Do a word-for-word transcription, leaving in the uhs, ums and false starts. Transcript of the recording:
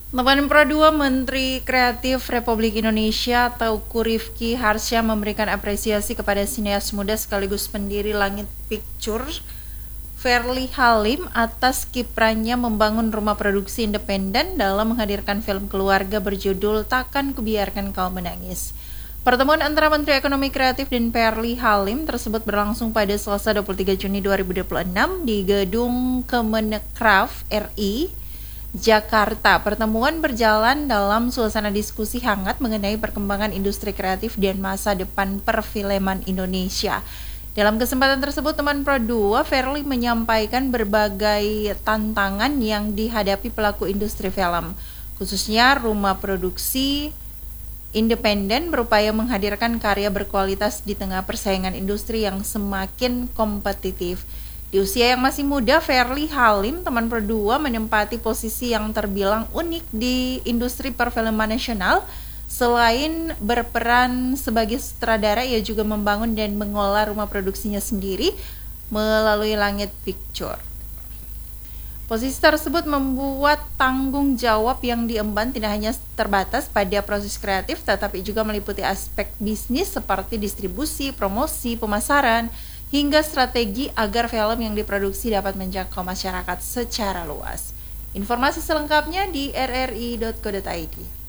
Menpora dua Menteri Kreatif Republik Indonesia Teuku Rifki Harsha memberikan apresiasi kepada sineas muda sekaligus pendiri Langit Pictures, Ferly Halim, atas kiprahnya membangun rumah produksi independen dalam menghadirkan film keluarga berjudul Takkan Kubiarkan Kau Menangis. Pertemuan antara Menteri Ekonomi Kreatif dan Ferly Halim tersebut berlangsung pada Selasa dua puluh tiga Juni dua ribu dua puluh enam di Gedung Kemenkraf R I, Jakarta. Pertemuan berjalan dalam suasana diskusi hangat mengenai perkembangan industri kreatif dan masa depan perfilman Indonesia. Dalam kesempatan tersebut, Menpora dua Ferly menyampaikan berbagai tantangan yang dihadapi pelaku industri film, khususnya rumah produksi independen berupaya menghadirkan karya berkualitas di tengah persaingan industri yang semakin kompetitif. Di usia yang masih muda, Ferly Halim, Menpora dua, menempati posisi yang terbilang unik di industri perfilman nasional. Selain berperan sebagai sutradara, ia juga membangun dan mengelola rumah produksinya sendiri melalui Langit Pictures. Posisi tersebut membuat tanggung jawab yang diemban tidak hanya terbatas pada proses kreatif, tetapi juga meliputi aspek bisnis seperti distribusi, promosi, pemasaran, hingga strategi agar film yang diproduksi dapat menjangkau masyarakat secara luas. Informasi selengkapnya di r r i dot co dot i d.